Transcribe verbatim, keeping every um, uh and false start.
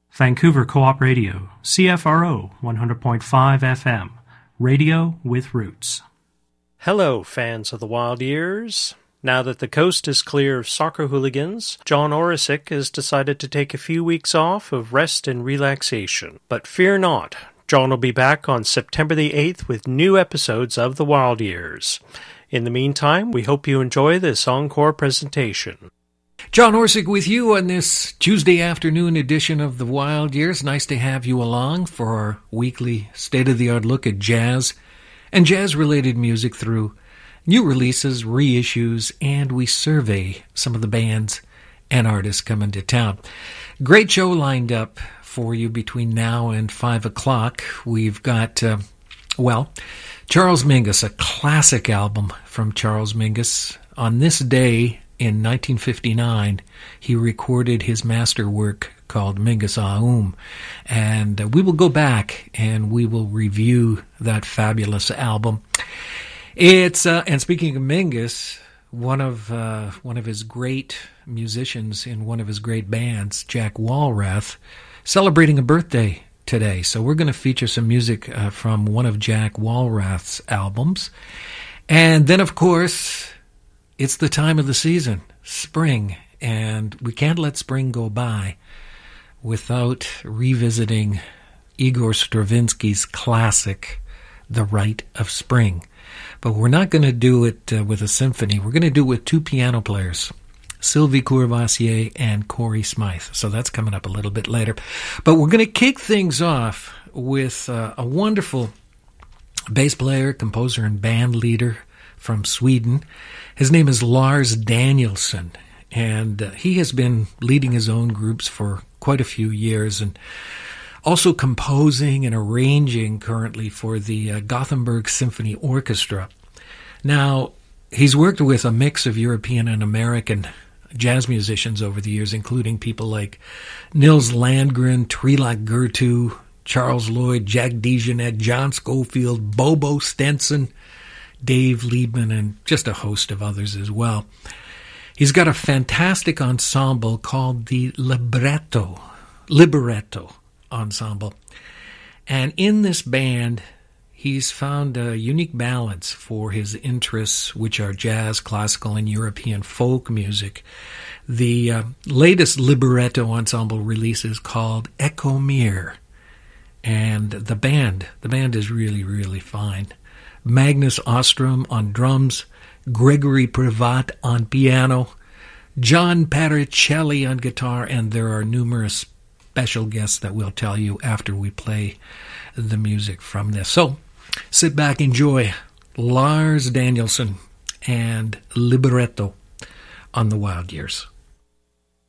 Vancouver Co-op Radio, C F R O one hundred point five F M, radio with roots. Hello, fans of the Wild Years. Now that the coast is clear of soccer hooligans, John Orisic has decided to take a few weeks off of rest and relaxation. But fear not, John will be back on September the eighth with new episodes of the Wild Years. In the meantime, we hope you enjoy this encore presentation. John Orisic with you on this Tuesday afternoon edition of the Wild Years. Nice to have you along for our weekly state-of-the-art look at jazz and jazz-related music through new releases, reissues, and we survey some of the bands and artists coming to town. Great show lined up for you between now and five o'clock. We've got, uh, well, Charles Mingus, a classic album from Charles Mingus. On this day in nineteen fifty-nine, he recorded his masterwork called Mingus Aum, and uh, we will go back and we will review that fabulous album. It's uh, and speaking of Mingus, one of uh, one of his great musicians in one of his great bands, Jack Walrath, celebrating a birthday today. So we're going to feature some music uh, from one of Jack Walrath's albums, and then of course, it's the time of the season, spring, and we can't let spring go by without revisiting Igor Stravinsky's classic, The Rite of Spring. But we're not going to do it uh, with a symphony. We're going to do it with two piano players, Sylvie Courvoisier and Corey Smythe. So that's coming up a little bit later. But we're going to kick things off with uh, a wonderful bass player, composer, and band leader from Sweden. His name is Lars Danielsson, and uh, he has been leading his own groups for quite a few years and also composing and arranging currently for the uh, Gothenburg Symphony Orchestra. Now, he's worked with a mix of European and American jazz musicians over the years, including people like Nils Landgren, Trilak Gurtu, Charles Lloyd, Jack DeJohnette, John Schofield, Bobo Stenson, Dave Liebman, and just a host of others as well. He's got a fantastic ensemble called the Libretto, Libretto Ensemble. And in this band, he's found a unique balance for his interests, which are jazz, classical, and European folk music. The uh, latest Libretto Ensemble release is called Echo Mir. And the band, the band is really, really fine. Magnus Ostrom on drums, Gregory Privat on piano, John Patricelli on guitar, and there are numerous special guests that we'll tell you after we play the music from this. So sit back, enjoy Lars Danielsson and Libretto on the Wild Years.